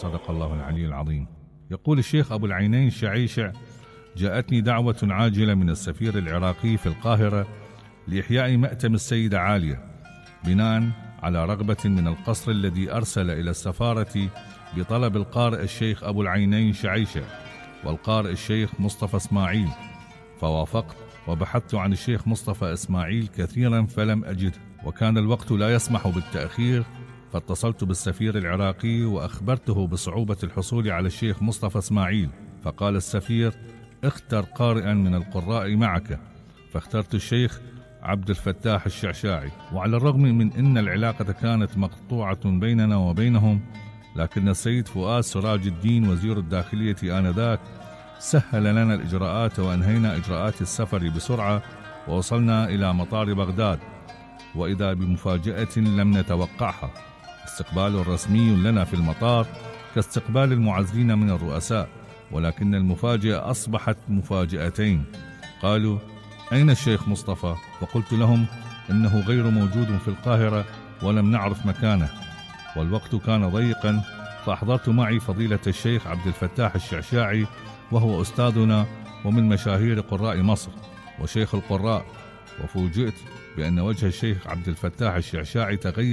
صدق الله العلي العظيم. يقول الشيخ أبو العينين شعيشع: جاءتني دعوة عاجلة من السفير العراقي في القاهرة لإحياء مأتم السيدة عالية، بناء على رغبة من القصر الذي أرسل إلى السفارة بطلب القارئ الشيخ أبو العينين شعيشع والقارئ الشيخ مصطفى إسماعيل، فوافقت وبحثت عن الشيخ مصطفى إسماعيل كثيرا فلم أجده، وكان الوقت لا يسمح بالتأخير، فاتصلت بالسفير العراقي وأخبرته بصعوبة الحصول على الشيخ مصطفى إسماعيل، فقال السفير: اختر قارئا من القراء معك، فاخترت الشيخ عبد الفتاح الشعشاعي. وعلى الرغم من أن العلاقة كانت مقطوعة بيننا وبينهم، لكن السيد فؤاد سراج الدين وزير الداخلية آنذاك سهل لنا الإجراءات، وأنهينا إجراءات السفر بسرعة، ووصلنا إلى مطار بغداد، وإذا بمفاجأة لم نتوقعها: استقبال رسمي لنا في المطار كاستقبال المعزين من الرؤساء، ولكن المفاجأة أصبحت مفاجأتين. قالوا: أين الشيخ مصطفى؟ فقلت لهم إنه غير موجود في القاهرة ولم نعرف مكانه، والوقت كان ضيقا، فأحضرت معي فضيلة الشيخ عبد الفتاح الشعشاعي، وهو أستاذنا ومن مشاهير قراء مصر وشيخ القراء، وفوجئت بأن وجه الشيخ عبد الفتاح الشعشاعي تغير